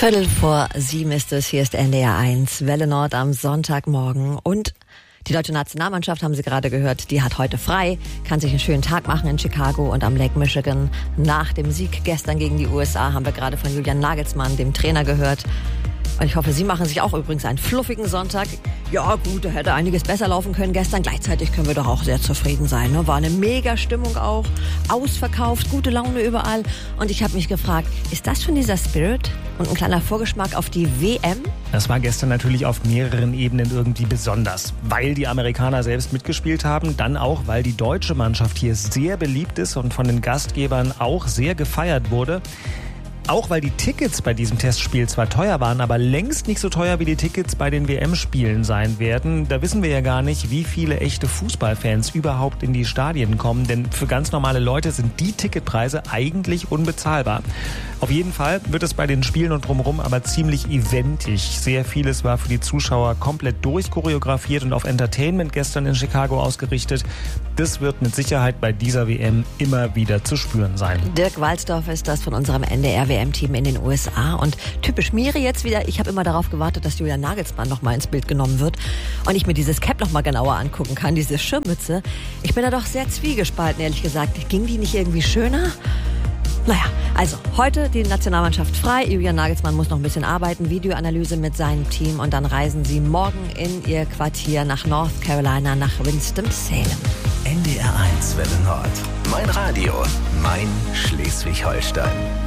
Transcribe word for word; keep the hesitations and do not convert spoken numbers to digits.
Viertel vor sieben ist es, hier ist N D R eins, Welle Nord am Sonntagmorgen. Und die deutsche Nationalmannschaft, haben Sie gerade gehört, die hat heute frei, kann sich einen schönen Tag machen in Chicago und am Lake Michigan. Nach dem Sieg gestern gegen die U S A haben wir gerade von Julian Nagelsmann, dem Trainer, gehört. Und ich hoffe, Sie machen sich auch übrigens einen fluffigen Sonntag. Ja gut, da hätte einiges besser laufen können gestern. Gleichzeitig können wir doch auch sehr zufrieden sein. Ne? War eine mega Stimmung auch, ausverkauft, gute Laune überall. Und ich habe mich gefragt, ist das schon dieser Spirit? Und ein kleiner Vorgeschmack auf die W M? Das war gestern natürlich auf mehreren Ebenen irgendwie besonders. Weil die Amerikaner selbst mitgespielt haben, dann auch, weil die deutsche Mannschaft hier sehr beliebt ist und von den Gastgebern auch sehr gefeiert wurde. Auch weil die Tickets bei diesem Testspiel zwar teuer waren, aber längst nicht so teuer wie die Tickets bei den W M-Spielen sein werden. Da wissen wir ja gar nicht, wie viele echte Fußballfans überhaupt in die Stadien kommen. Denn für ganz normale Leute sind die Ticketpreise eigentlich unbezahlbar. Auf jeden Fall wird es bei den Spielen und drumherum aber ziemlich eventig. Sehr vieles war für die Zuschauer komplett durchchoreografiert und auf Entertainment gestern in Chicago ausgerichtet. Das wird mit Sicherheit bei dieser W M immer wieder zu spüren sein. Dirk Walzdorf ist das von unserem N D R W M-Team in den U S A. Und typisch Miri jetzt wieder, ich habe immer darauf gewartet, dass Julian Nagelsmann noch mal ins Bild genommen wird und ich mir dieses Cap noch mal genauer angucken kann, diese Schirmmütze. Ich bin da doch sehr zwiegespalten, ehrlich gesagt. Ging die nicht irgendwie schöner? Naja, also heute die Nationalmannschaft frei. Julian Nagelsmann muss noch ein bisschen arbeiten, Videoanalyse mit seinem Team und dann reisen sie morgen in ihr Quartier nach North Carolina, nach Winston-Salem. N D R eins Welle Nord. Mein Radio, mein Schleswig-Holstein.